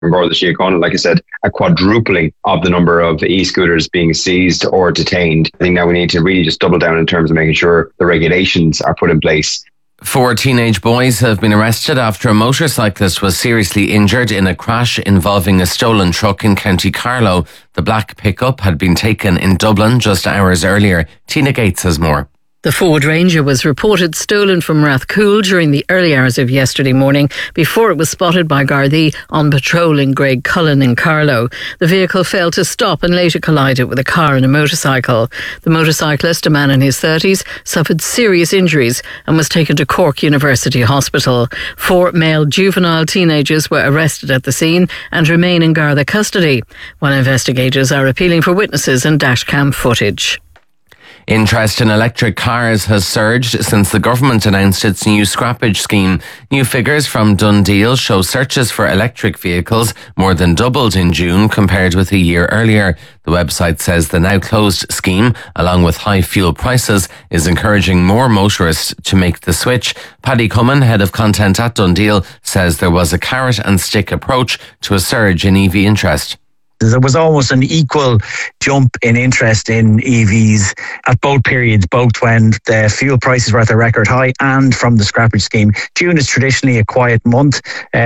Garda Síochána, like I said, a quadrupling of the number of e-scooters being seized or detained. I think now we need to really just double down in terms of making sure the regulations are put in place. 4 teenage boys have been arrested after a motorcyclist was seriously injured in a crash involving a stolen truck in County Carlow. The black pickup had been taken in Dublin just hours earlier. Tina Gates has more. The Ford Ranger was reported stolen from Rathcoole during the early hours of yesterday morning before it was spotted by Gardaí on patrol in Greig Cullen in Carlow. The vehicle failed to stop and later collided with a car and a motorcycle. The motorcyclist, a man in his 30s, suffered serious injuries and was taken to Cork University Hospital. 4 male juvenile teenagers were arrested at the scene and remain in Garda custody, while investigators are appealing for witnesses and dashcam footage. Interest in electric cars has surged since the government announced its new scrappage scheme. New figures from Dundee show searches for electric vehicles more than doubled in June compared with a year earlier. The website says the now closed scheme, along with high fuel prices, is encouraging more motorists to make the switch. Paddy Cummin, head of content at Dundee, says there was a carrot and stick approach to a surge in EV interest. There was almost an equal jump in interest in EVs at both periods, both when the fuel prices were at a record high and from the scrappage scheme. June is traditionally a quiet month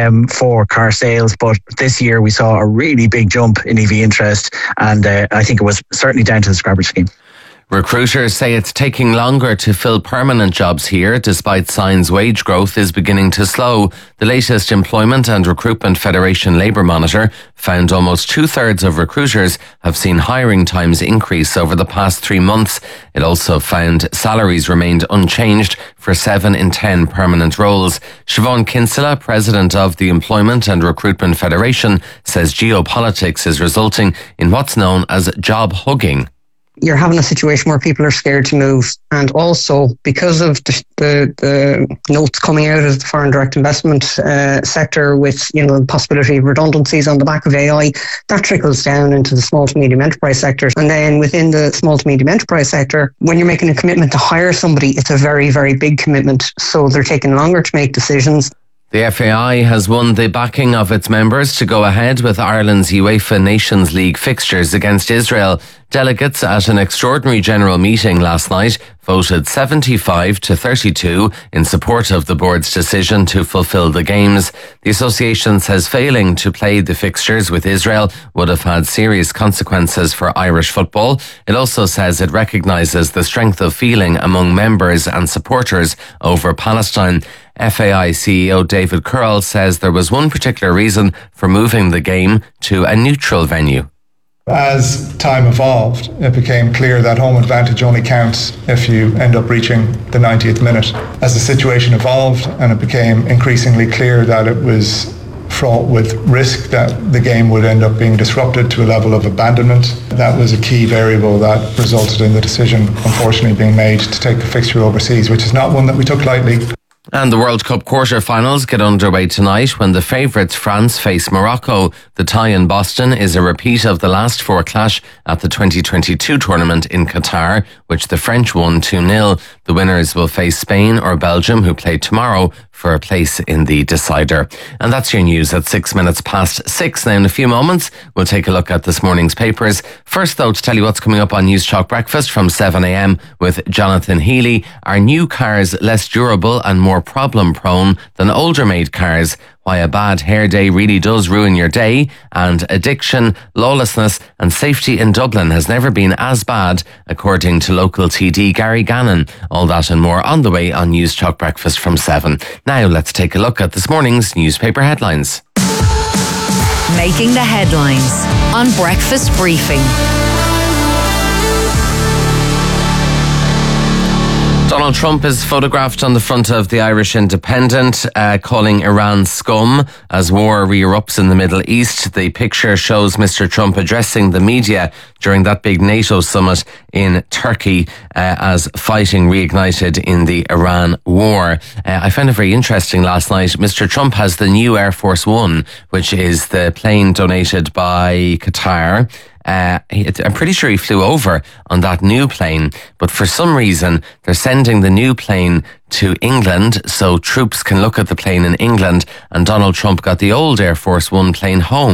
for car sales, but this year we saw a really big jump in EV interest, and I think it was certainly down to the scrappage scheme. Recruiters say it's taking longer to fill permanent jobs here, despite signs wage growth is beginning to slow. The latest Employment and Recruitment Federation Labour Monitor found almost 2/3 of recruiters have seen hiring times increase over the past 3 months. It also found salaries remained unchanged for 7 in 10 permanent roles. Siobhan Kinsella, president of the Employment and Recruitment Federation, says geopolitics is resulting in what's known as job hugging. You're having a situation where people are scared to move, and also because of the notes coming out of the foreign direct investment sector with the possibility of redundancies on the back of AI, that trickles down into the small to medium enterprise sector. And then within the small to medium enterprise sector, when you're making a commitment to hire somebody, it's a very, very big commitment. So they're taking longer to make decisions. The FAI has won the backing of its members to go ahead with Ireland's UEFA Nations League fixtures against Israel. Delegates at an extraordinary general meeting last night voted 75 to 32 in support of the board's decision to fulfil the games. The association says failing to play the fixtures with Israel would have had serious consequences for Irish football. It also says it recognises the strength of feeling among members and supporters over Palestine. FAI CEO David Curl says there was one particular reason for moving the game to a neutral venue. As time evolved, it became clear that home advantage only counts if you end up reaching the 90th minute. As the situation evolved and it became increasingly clear that it was fraught with risk, that the game would end up being disrupted to a level of abandonment, that was a key variable that resulted in the decision, unfortunately, being made to take the fixture overseas, which is not one that we took lightly. And the World Cup quarter-finals get underway tonight when the favourites France face Morocco. The tie in Boston is a repeat of the last 4 clash at the 2022 tournament in Qatar, which the French won 2-0. The winners will face Spain or Belgium, who play tomorrow for a place in the decider. And that's your news at 6:06. Now, in a few moments, we'll take a look at this morning's papers. First, though, to tell you what's coming up on News Talk Breakfast from 7 a.m. with Jonathan Healy. Are new cars less durable and more problem-prone than older-made cars? Why a bad hair day really does ruin your day, and addiction, lawlessness and safety in Dublin has never been as bad, according to local TD Gary Gannon. All that and more on the way on News Talk Breakfast from 7. Now let's take a look at this morning's newspaper headlines. Making the headlines on Breakfast Briefing. Donald Trump is photographed on the front of the Irish Independent, calling Iran scum as war re-erupts in the Middle East. The picture shows Mr. Trump addressing the media during that big NATO summit in Turkey as fighting reignited in the Iran war. I found it very interesting last night. Mr. Trump has the new Air Force One, which is the plane donated by Qatar. I'm pretty sure he flew over on that new plane, but for some reason they're sending the new plane to England so troops can look at the plane in England, and Donald Trump got the old Air Force One plane home.